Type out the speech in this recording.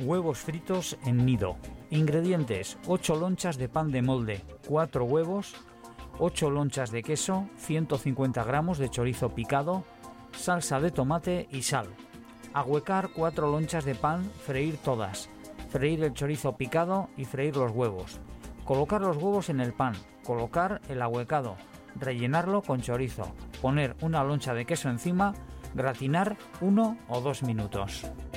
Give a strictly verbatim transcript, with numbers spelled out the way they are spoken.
huevos fritos en nido. Ingredientes: ocho lonchas de pan de molde, cuatro huevos, ocho lonchas de queso, ciento cincuenta gramos de chorizo picado, salsa de tomate y sal. Ahuecar cuatro lonchas de pan, freír todas. Freír el chorizo picado y freír los huevos. Colocar los huevos en el pan, colocar el ahuecado, rellenarlo con chorizo, poner una loncha de queso encima, gratinar uno o dos minutos.